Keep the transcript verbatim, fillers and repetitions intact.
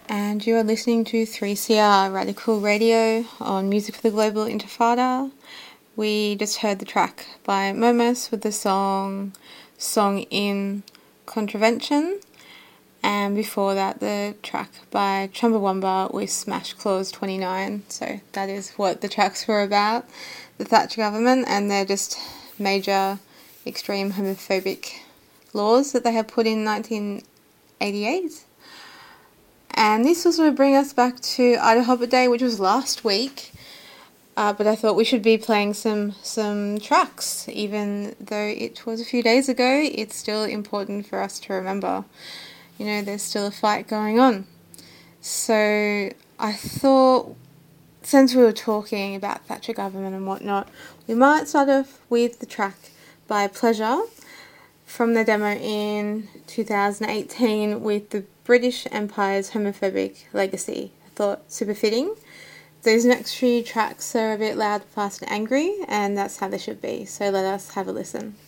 and you are listening to three C R Radical Radio on Music for the Global Intifada. We just heard the track by Momus with the song Song in Contravention, and before that the track by Chumbawamba with Smash Clause twenty-nine. So that is what the tracks were about, the Thatcher government and their just major extreme homophobic laws that they have put in nineteen eighty-eight. And this was going to bring us back to Ida Hobbit Day, which was last week. Uh, but I thought we should be playing some some tracks, even though it was a few days ago. It's still important for us to remember. You know, there's still a fight going on. So I thought, since we were talking about Thatcher government and whatnot, we might start off with the track by Pleasure from the demo in two thousand eighteen with the British Empire's homophobic legacy. I thought super fitting. Those next few tracks are a bit loud, fast and angry, and that's how they should be. So let us have a listen.